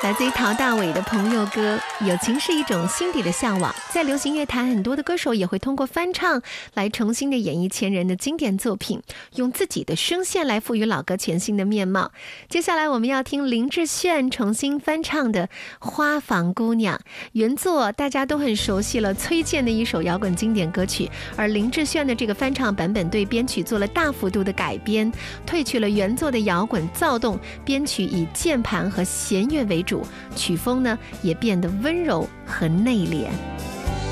来自于陶大伟的朋友歌，友情是一种心底的向往。在流行乐坛，很多的歌手也会通过翻唱来重新的演绎前人的经典作品，用自己的声线来赋予老歌全新的面貌。接下来我们要听林志炫重新翻唱的《花房姑娘》，原作大家都很熟悉了，崔健的一首摇滚经典歌曲，而林志炫的这个翻唱版本对编曲做了大幅度的改编，褪去了原作的摇滚躁动，编曲以键盘和弦乐为主，曲风呢也变得温柔和内敛。